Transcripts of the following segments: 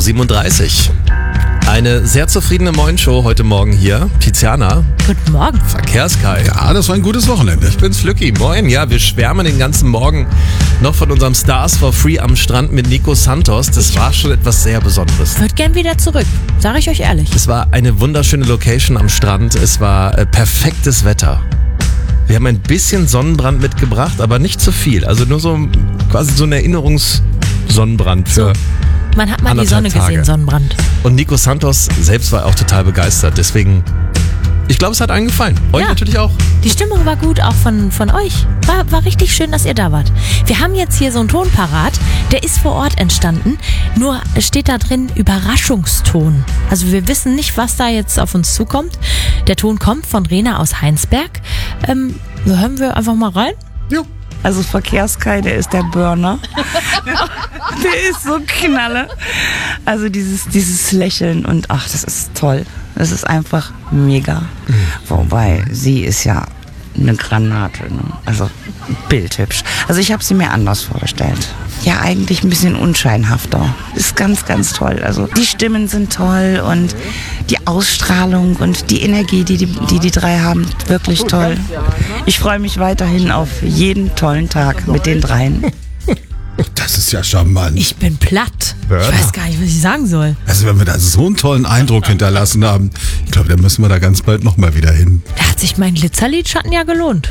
8:37 Uhr. Eine sehr zufriedene Morgenshow heute Morgen hier. Tiziana. Guten Morgen. Verkehrskai. Ja, das war ein gutes Wochenende. Ich bin's, Flücki. Moin. Ja, wir schwärmen den ganzen Morgen noch von unserem Stars for Free am Strand mit Nico Santos. Das war schon etwas sehr Besonderes. Würde gern wieder zurück, sage ich euch ehrlich. Es war eine wunderschöne Location am Strand. Es war perfektes Wetter. Wir haben ein bisschen Sonnenbrand mitgebracht, aber nicht zu viel. Also nur so quasi so ein Erinnerungssonnenbrand für Man hat mal die Sonne Tage gesehen, Sonnenbrand. Und Nico Santos selbst war auch total begeistert. Deswegen, ich glaube, es hat allen gefallen. Euch Ja. natürlich auch. Die Stimmung war gut, auch von euch. War richtig schön, dass ihr da wart. Wir haben jetzt hier so einen Ton parat, der ist vor Ort entstanden, nur steht da drin Überraschungston. Also wir wissen nicht, was da jetzt auf uns zukommt. Der Ton kommt von Rena aus Heinsberg. Hören wir einfach mal rein? Ja. Also Verkehrskai, der ist der Burner. Der ist so knalle. Also dieses Lächeln und ach, das ist toll. Das ist einfach mega. Wobei, sie ist ja eine Granate, ne? Also bildhübsch. Also ich habe sie mir anders vorgestellt. Ja, eigentlich ein bisschen unscheinhafter. Ist ganz, ganz toll. Also die Stimmen sind toll und die Ausstrahlung und die Energie, die drei haben, wirklich toll. Ich freue mich weiterhin auf jeden tollen Tag mit den dreien. Das ist ja charmant. Ich bin platt. Burner. Ich weiß gar nicht, was ich sagen soll. Also wenn wir da so einen tollen Eindruck hinterlassen haben, ich glaube, da müssen wir da ganz bald nochmal wieder hin. Da hat sich mein Glitzerlidschatten ja gelohnt.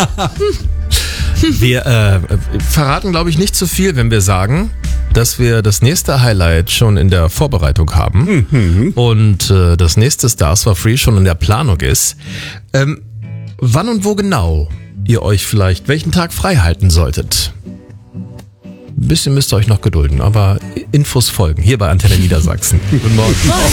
Wir verraten, glaube ich, nicht zu viel, wenn wir sagen, dass wir das nächste Highlight schon in der Vorbereitung haben und das nächste Stars for Free schon in der Planung ist. Wann und wo genau ihr euch vielleicht welchen Tag frei halten solltet. Ein bisschen müsst ihr euch noch gedulden, aber Infos folgen hier bei Antenne Niedersachsen. Guten Morgen.